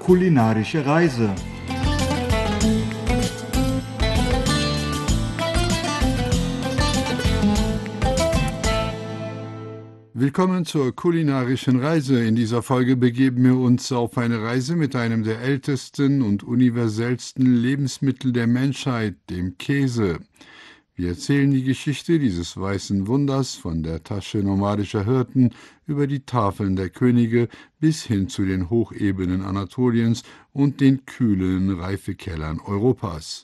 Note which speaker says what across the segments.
Speaker 1: kulinarische Reise.
Speaker 2: Willkommen zur kulinarischen Reise. In dieser Folge begeben wir uns auf eine Reise mit einem der ältesten und universellsten Lebensmittel der Menschheit, dem Käse. Wir erzählen die Geschichte dieses weißen Wunders von der Tasche nomadischer Hirten über die Tafeln der Könige bis hin zu den Hochebenen Anatoliens und den kühlen Reifekellern Europas.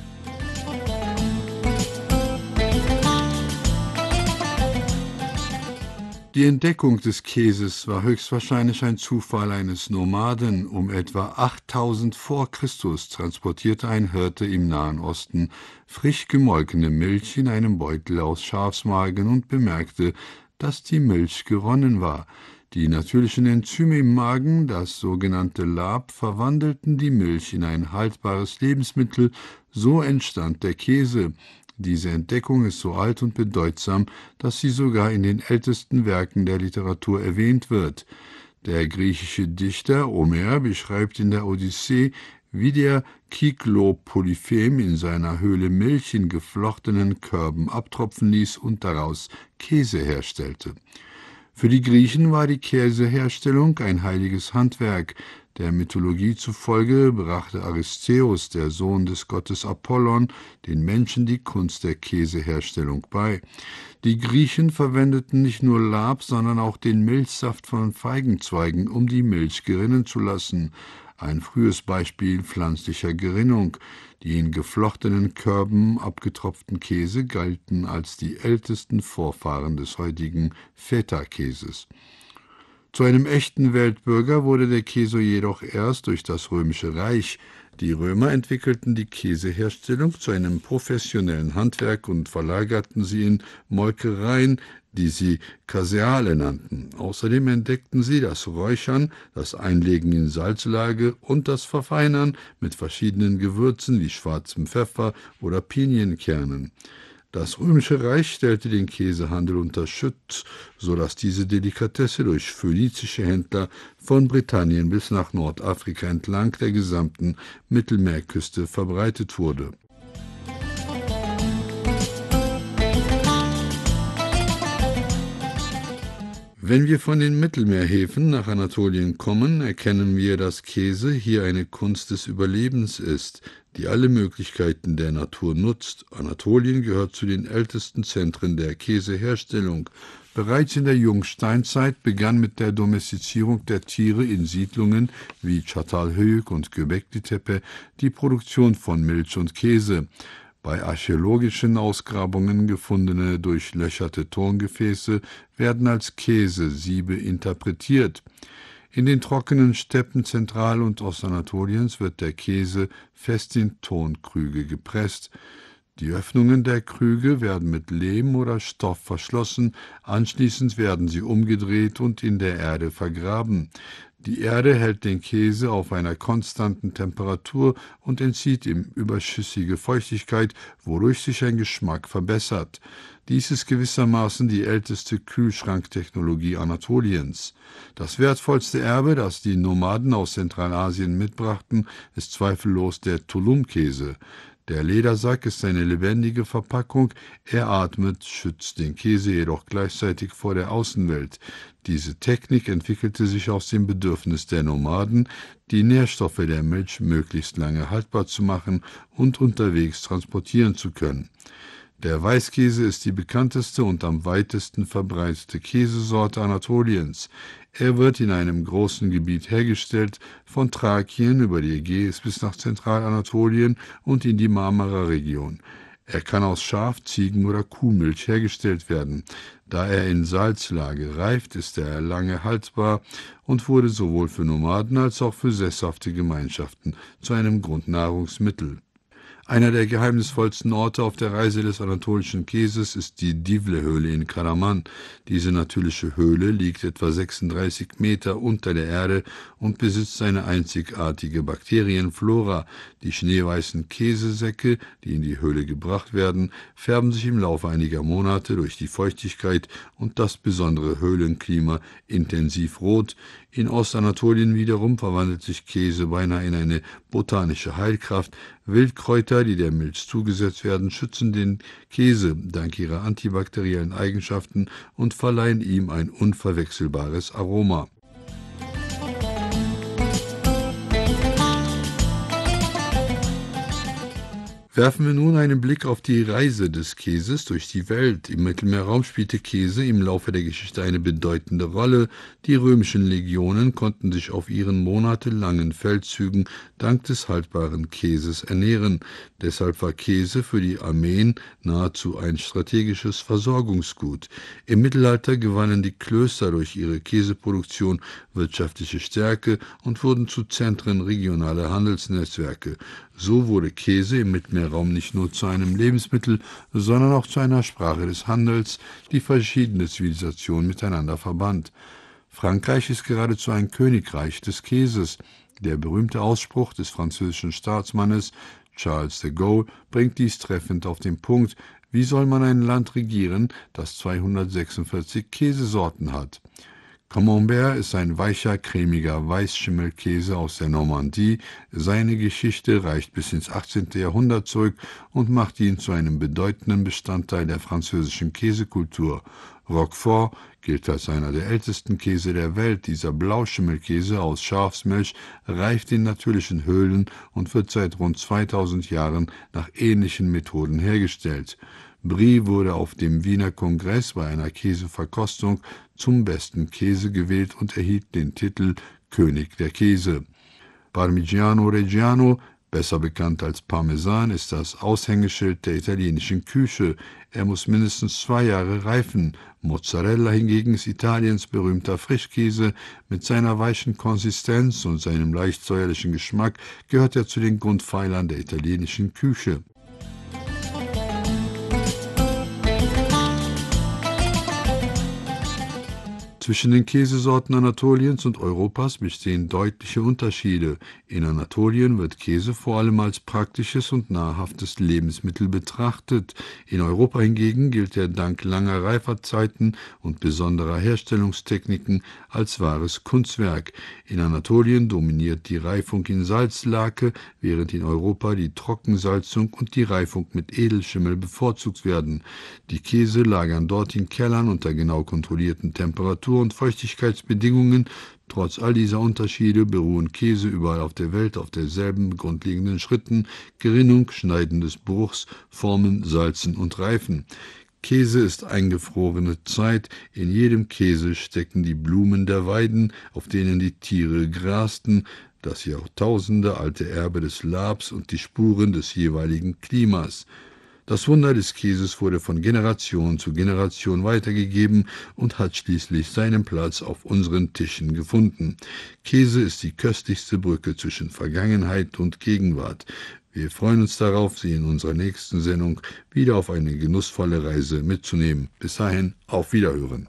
Speaker 2: Die Entdeckung des Käses war höchstwahrscheinlich ein Zufall eines Nomaden. Um etwa 8000 vor Christus transportierte ein Hirte im Nahen Osten frisch gemolkene Milch in einem Beutel aus Schafsmagen und bemerkte, dass die Milch geronnen war. Die natürlichen Enzyme im Magen, das sogenannte Lab, verwandelten die Milch in ein haltbares Lebensmittel. So entstand der Käse. Diese Entdeckung ist so alt und bedeutsam, dass sie sogar in den ältesten Werken der Literatur erwähnt wird. Der griechische Dichter Homer beschreibt in der Odyssee, wie der Kyklopolyphem in seiner Höhle Milch in geflochtenen Körben abtropfen ließ und daraus Käse herstellte. Für die Griechen war die Käseherstellung ein heiliges Handwerk. Der Mythologie zufolge brachte Aristeus, der Sohn des Gottes Apollon, den Menschen die Kunst der Käseherstellung bei. Die Griechen verwendeten nicht nur Lab, sondern auch den Milchsaft von Feigenzweigen, um die Milch gerinnen zu lassen. Ein frühes Beispiel pflanzlicher Gerinnung. Die in geflochtenen Körben abgetropften Käse galten als die ältesten Vorfahren des heutigen Feta-Käses. Zu einem echten Weltbürger wurde der Käse jedoch erst durch das Römische Reich. Die Römer entwickelten die Käseherstellung zu einem professionellen Handwerk und verlagerten sie in Molkereien, die sie Caseale nannten. Außerdem entdeckten sie das Räuchern, das Einlegen in Salzlage und das Verfeinern mit verschiedenen Gewürzen wie schwarzem Pfeffer oder Pinienkernen. Das Römische Reich stellte den Käsehandel unter Schutz, sodass diese Delikatesse durch phönizische Händler von Britannien bis nach Nordafrika entlang der gesamten Mittelmeerküste verbreitet wurde. Wenn wir von den Mittelmeerhäfen nach Anatolien kommen, erkennen wir, dass Käse hier eine Kunst des Überlebens ist, die alle Möglichkeiten der Natur nutzt. Anatolien gehört zu den ältesten Zentren der Käseherstellung. Bereits in der Jungsteinzeit begann mit der Domestizierung der Tiere in Siedlungen wie Çatalhöyük und Göbekli-Tepe die Produktion von Milch und Käse. Bei archäologischen Ausgrabungen gefundene durchlöcherte Tongefäße werden als Käsesiebe interpretiert. In den trockenen Steppen Zentral- und Ostanatoliens wird der Käse fest in Tonkrüge gepresst. Die Öffnungen der Krüge werden mit Lehm oder Stoff verschlossen, anschließend werden sie umgedreht und in der Erde vergraben. Die Erde hält den Käse auf einer konstanten Temperatur und entzieht ihm überschüssige Feuchtigkeit, wodurch sich ein Geschmack verbessert. Dies ist gewissermaßen die älteste Kühlschranktechnologie Anatoliens. Das wertvollste Erbe, das die Nomaden aus Zentralasien mitbrachten, ist zweifellos der Tulum-Käse. Der Ledersack ist eine lebendige Verpackung, er atmet, schützt den Käse jedoch gleichzeitig vor der Außenwelt. Diese Technik entwickelte sich aus dem Bedürfnis der Nomaden, die Nährstoffe der Milch möglichst lange haltbar zu machen und unterwegs transportieren zu können. Der Weißkäse ist die bekannteste und am weitesten verbreitete Käsesorte Anatoliens. Er wird in einem großen Gebiet hergestellt, von Thrakien über die Ägäis bis nach Zentralanatolien und in die Marmara-Region. Er kann aus Schaf-, Ziegen- oder Kuhmilch hergestellt werden. Da er in Salzlage reift, ist er lange haltbar und wurde sowohl für Nomaden als auch für sesshafte Gemeinschaften zu einem Grundnahrungsmittel. Einer der geheimnisvollsten Orte auf der Reise des anatolischen Käses ist die Divle-Höhle in Karaman. Diese natürliche Höhle liegt etwa 36 Meter unter der Erde und besitzt eine einzigartige Bakterienflora. Die schneeweißen Käsesäcke, die in die Höhle gebracht werden, färben sich im Laufe einiger Monate durch die Feuchtigkeit und das besondere Höhlenklima intensiv rot. In Ostanatolien wiederum verwandelt sich Käse beinahe in eine botanische Heilkraft. Wildkräuter, die der Milch zugesetzt werden, schützen den Käse dank ihrer antibakteriellen Eigenschaften und verleihen ihm ein unverwechselbares Aroma. Werfen wir nun einen Blick auf die Reise des Käses durch die Welt. Im Mittelmeerraum spielte Käse im Laufe der Geschichte eine bedeutende Rolle. Die römischen Legionen konnten sich auf ihren monatelangen Feldzügen dank des haltbaren Käses ernähren. Deshalb war Käse für die Armeen nahezu ein strategisches Versorgungsgut. Im Mittelalter gewannen die Klöster durch ihre Käseproduktion wirtschaftliche Stärke und wurden zu Zentren regionaler Handelsnetzwerke. So wurde Käse im Mittelmeerraum nicht nur zu einem Lebensmittel, sondern auch zu einer Sprache des Handels, die verschiedene Zivilisationen miteinander verband. Frankreich ist geradezu ein Königreich des Käses. Der berühmte Ausspruch des französischen Staatsmannes Charles de Gaulle bringt dies treffend auf den Punkt: Wie soll man ein Land regieren, das 246 Käsesorten hat? Camembert ist ein weicher, cremiger Weißschimmelkäse aus der Normandie. Seine Geschichte reicht bis ins 18. Jahrhundert zurück und macht ihn zu einem bedeutenden Bestandteil der französischen Käsekultur. Roquefort gilt als einer der ältesten Käse der Welt. Dieser Blauschimmelkäse aus Schafsmilch reift in natürlichen Höhlen und wird seit rund 2000 Jahren nach ähnlichen Methoden hergestellt. Brie wurde auf dem Wiener Kongress bei einer Käseverkostung zum besten Käse gewählt und erhielt den Titel König der Käse. Parmigiano Reggiano, besser bekannt als Parmesan, ist das Aushängeschild der italienischen Küche. Er muss mindestens 2 Jahre reifen. Mozzarella hingegen ist Italiens berühmter Frischkäse. Mit seiner weichen Konsistenz und seinem leicht säuerlichen Geschmack gehört er zu den Grundpfeilern der italienischen Küche. Zwischen den Käsesorten Anatoliens und Europas bestehen deutliche Unterschiede. In Anatolien wird Käse vor allem als praktisches und nahrhaftes Lebensmittel betrachtet. In Europa hingegen gilt er dank langer Reiferzeiten und besonderer Herstellungstechniken als wahres Kunstwerk. In Anatolien dominiert die Reifung in Salzlake, während in Europa die Trockensalzung und die Reifung mit Edelschimmel bevorzugt werden. Die Käse lagern dort in Kellern unter genau kontrollierten Temperaturen und Feuchtigkeitsbedingungen. Trotz all dieser Unterschiede beruhen Käse überall auf der Welt auf derselben grundlegenden Schritten: Gerinnung, Schneiden des Bruchs, Formen, Salzen und Reifen. Käse ist eingefrorene Zeit. In jedem Käse stecken die Blumen der Weiden, auf denen die Tiere grasten, das jahrtausendealte Erbe des Labs und die Spuren des jeweiligen Klimas. Das Wunder des Käses wurde von Generation zu Generation weitergegeben und hat schließlich seinen Platz auf unseren Tischen gefunden. Käse ist die köstlichste Brücke zwischen Vergangenheit und Gegenwart. Wir freuen uns darauf, Sie in unserer nächsten Sendung wieder auf eine genussvolle Reise mitzunehmen. Bis dahin, auf Wiederhören.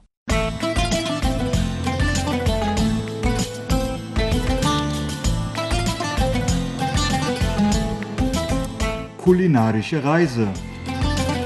Speaker 1: Kulinarische Reise.